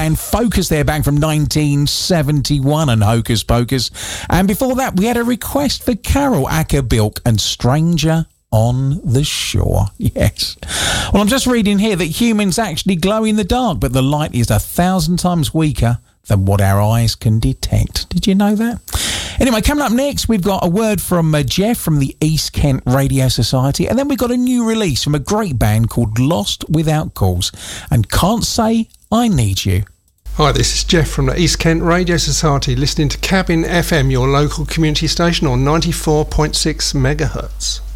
And Focus there, back from 1971 and Hocus Pocus. And before that, we had a request for Carol Acker-Bilk and Stranger on the Shore. Yes. Well, I'm just reading here that humans actually glow in the dark, but the light is 1,000 times weaker than what our eyes can detect. Did you know that? Anyway, coming up next, we've got a word from Jeff from the East Kent Radio Society, and then we've got a new release from a great band called Lost Without Cause and Can't Say I Need You. Hi, this is Jeff from the East Kent Radio Society, listening to Cabin FM, your local community station on 94.6 megahertz.